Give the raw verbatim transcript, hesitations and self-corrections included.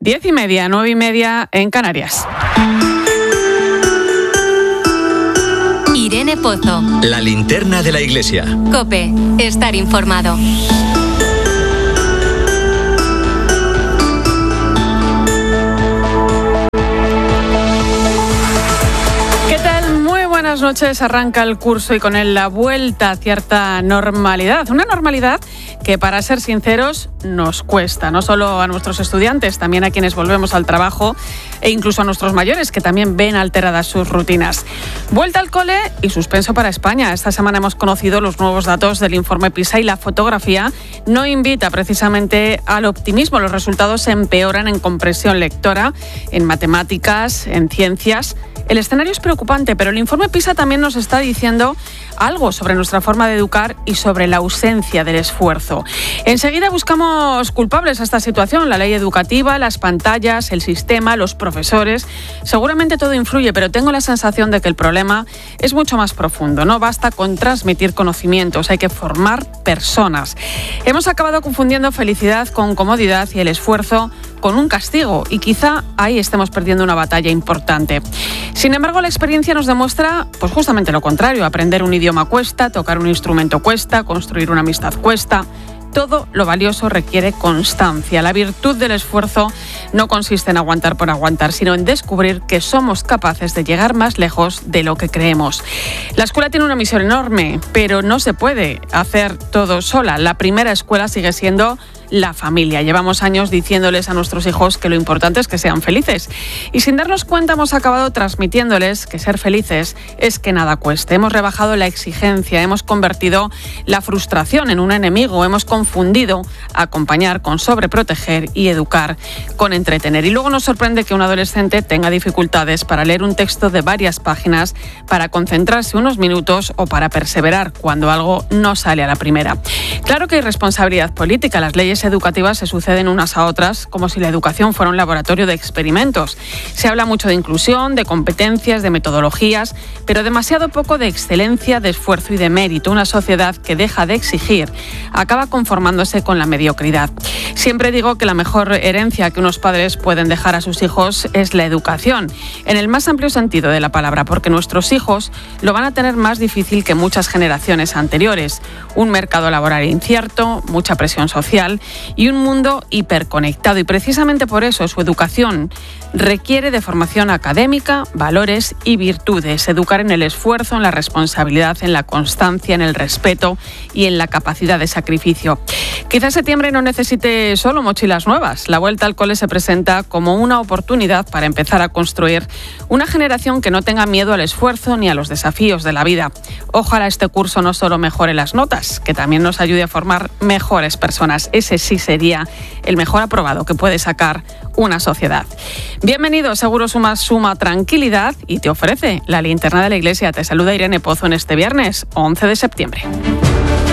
Diez y media, nueve y media en Canarias. Irene Pozo. La linterna de la iglesia. COPE. Estar informado. Buenas noches, arranca el curso y con él la vuelta a cierta normalidad. Una normalidad que, para ser sinceros, nos cuesta, no solo a nuestros estudiantes, también a quienes volvemos al trabajo e incluso a nuestros mayores, que también ven alteradas sus rutinas. Vuelta al cole y suspenso para España. Esta semana hemos conocido los nuevos datos del informe PISA y la fotografía no invita precisamente al optimismo. Los resultados empeoran en comprensión lectora, en matemáticas, en ciencias. El escenario es preocupante, pero el informe PISA también nos está diciendo algo sobre nuestra forma de educar y sobre la ausencia del esfuerzo. Enseguida buscamos culpables a esta situación: la ley educativa, las pantallas, el sistema, los profesores. Seguramente todo influye, pero tengo la sensación de que el problema es mucho más profundo. No basta con transmitir conocimientos, hay que formar personas. Hemos acabado confundiendo felicidad con comodidad y el esfuerzo con un castigo, y quizá ahí estemos perdiendo una batalla importante. Sin embargo, la experiencia nos demuestra pues justamente lo contrario. Aprender un idioma cuesta, tocar un instrumento cuesta, construir una amistad cuesta. Todo lo valioso requiere constancia. La virtud del esfuerzo no consiste en aguantar por aguantar, sino en descubrir que somos capaces de llegar más lejos de lo que creemos. La escuela tiene una misión enorme, pero no se puede hacer todo sola. La primera escuela sigue siendo la familia. Llevamos años diciéndoles a nuestros hijos que lo importante es que sean felices. Y sin darnos cuenta hemos acabado transmitiéndoles que ser felices es que nada cueste. Hemos rebajado la exigencia, hemos convertido la frustración en un enemigo, hemos confundido acompañar con sobreproteger y educar con entretener. Y luego nos sorprende que un adolescente tenga dificultades para leer un texto de varias páginas, para concentrarse unos minutos o para perseverar cuando algo no sale a la primera. Claro que hay responsabilidad política. Las leyes educativas se suceden unas a otras como si la educación fuera un laboratorio de experimentos. Se habla mucho de inclusión, de competencias, de metodologías, pero demasiado poco de excelencia, de esfuerzo y de mérito. Una sociedad que deja de exigir acaba conformándose con la mediocridad. Siempre digo que la mejor herencia que unos padres pueden dejar a sus hijos es la educación, en el más amplio sentido de la palabra, porque nuestros hijos lo van a tener más difícil que muchas generaciones anteriores. Un mercado laboral incierto, mucha presión social y un mundo hiperconectado, y precisamente por eso su educación requiere de formación académica, valores y virtudes. Educar en el esfuerzo, en la responsabilidad, en la constancia, en el respeto y en la capacidad de sacrificio. Quizás septiembre no necesite solo mochilas nuevas. La vuelta al cole se presenta como una oportunidad para empezar a construir una generación que no tenga miedo al esfuerzo ni a los desafíos de la vida. Ojalá este curso no solo mejore las notas, que también nos ayude a formar mejores personas. Ese sí sería el mejor aprobado que puede sacar una sociedad. Bienvenido, Seguro Suma suma tranquilidad y te ofrece la linterna de la iglesia. Te saluda Irene Pozo en este viernes once de septiembre.